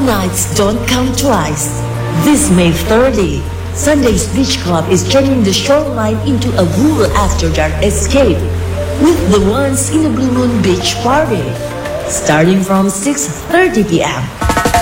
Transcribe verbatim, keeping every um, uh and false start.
nights don't come twice. This May thirtieth, Sunday's Beach Club is turning the shoreline into a rural after-dark escape with the Once in a Blue Moon Beach Party, starting from six thirty p m